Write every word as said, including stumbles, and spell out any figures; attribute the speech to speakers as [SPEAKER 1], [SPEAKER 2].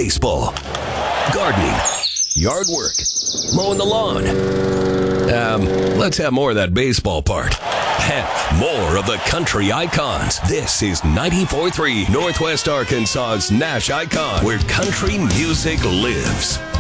[SPEAKER 1] baseball, gardening, yard work, mowing the lawn. Um, let's have more of that baseball part. And more of the country icons. This is ninety-four point three Northwest Arkansas's Nash Icon, where country music lives.